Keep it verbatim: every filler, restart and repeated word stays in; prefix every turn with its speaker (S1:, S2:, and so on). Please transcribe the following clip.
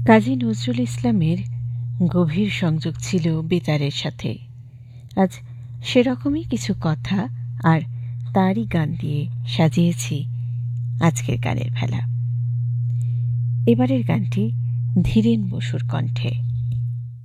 S1: কাজী নজরুল ইসলামের গভীর সংযোগ ছিল বেতারের সাথে। আজ সেরকমই কিছু কথা আর তারই গান দিয়ে সাজিয়েছি আজকের গানের ভেলা। এবারের গানটি ধীরেন বসুর কণ্ঠে।